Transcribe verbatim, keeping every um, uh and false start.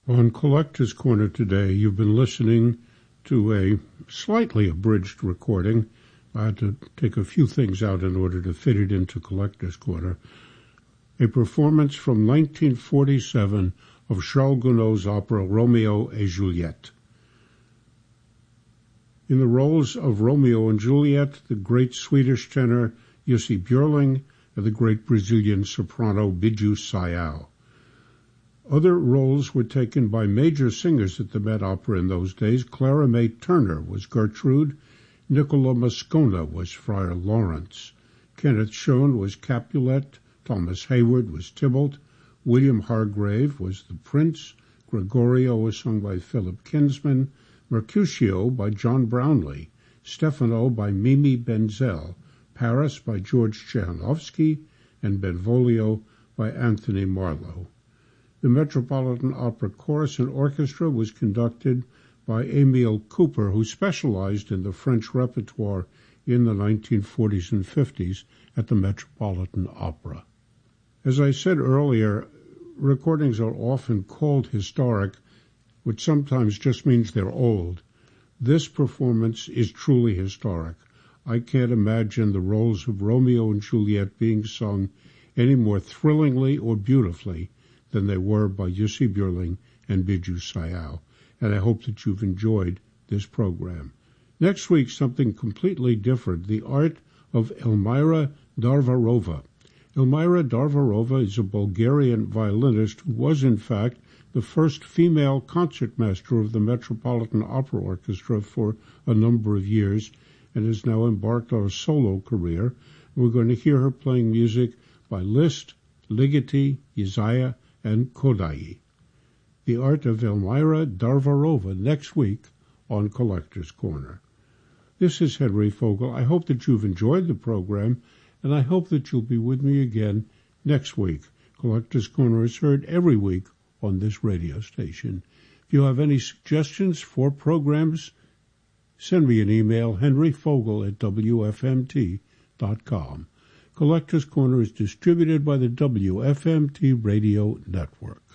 On Collector's Corner today, you've been listening to a slightly abridged recording. I had to take a few things out in order to fit it into Collector's Corner. A performance from nineteen forty-seven of Charles Gounod's opera Romeo et Juliette. In the roles of Romeo and Juliet, the great Swedish tenor Jussi Björling and the great Brazilian soprano Biju Sayão. Other roles were taken by major singers at the Met Opera in those days. Clara May Turner was Gertrude. Nicola Moscona was Friar Lawrence. Kenneth Schoen was Capulet. Thomas Hayward was Tybalt. William Hargrave was the Prince. Gregorio was sung by Philip Kinsman. Mercutio by John Brownlee. Stefano by Mimi Benzel. Paris by George Chehanovsky. And Benvolio by Anthony Marlowe. The Metropolitan Opera Chorus and Orchestra was conducted by Emile Cooper, who specialized in the French repertoire in the nineteen forties and fifties at the Metropolitan Opera. As I said earlier, recordings are often called historic, which sometimes just means they're old. This performance is truly historic. I can't imagine the roles of Romeo and Juliet being sung any more thrillingly or beautifully than they were by Jussi Björling and Biju Sayão, and I hope that you've enjoyed this program. Next week, something completely different, the art of Elmira Darvarova. Elmira Darvarova is a Bulgarian violinist who was, in fact, the first female concertmaster of the Metropolitan Opera Orchestra for a number of years and has now embarked on a solo career. We're going to hear her playing music by Liszt, Ligeti, Isaiah, and Kodai. The art of Elmira Darvarova next week on Collector's Corner. This is Henry Fogel. I hope that you've enjoyed the program, and I hope that you'll be with me again next week. Collector's Corner is heard every week on this radio station. If you have any suggestions for programs, send me an email, henry fogel at w f m t dot com. Collector's Corner is distributed by the W F M T Radio Network.